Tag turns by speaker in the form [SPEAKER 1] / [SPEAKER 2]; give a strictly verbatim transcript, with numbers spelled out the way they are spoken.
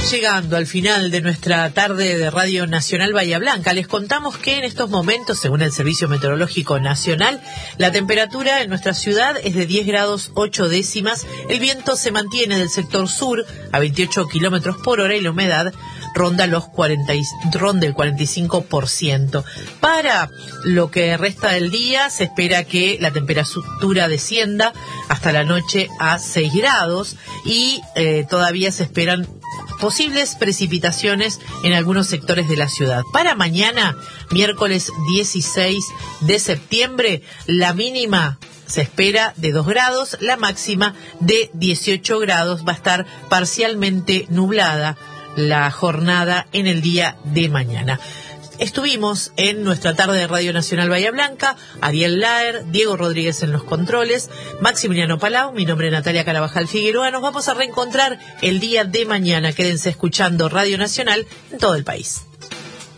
[SPEAKER 1] Llegando al final de nuestra tarde de Radio Nacional Bahía Blanca, les contamos que en estos momentos, según el Servicio Meteorológico Nacional, la temperatura en nuestra ciudad es de diez grados ocho décimas, el viento se mantiene del sector sur a veintiocho kilómetros por hora y la humedad ronda los cuarenta, ronda el cuarenta y cinco por ciento. Para lo que resta del día se espera que la temperatura descienda hasta la noche a seis grados y eh, todavía se esperan posibles precipitaciones en algunos sectores de la ciudad. Para mañana, miércoles dieciséis de septiembre, la mínima se espera de dos grados, la máxima de dieciocho grados. Va a estar parcialmente nublada la jornada en el día de mañana. Estuvimos en nuestra tarde de Radio Nacional Bahía Blanca, Ariel Laer, Diego Rodríguez en los controles, Maximiliano Palau, mi nombre es Natalia Carabajal Figueroa. Nos vamos a reencontrar el día de mañana. Quédense escuchando Radio Nacional en todo el país.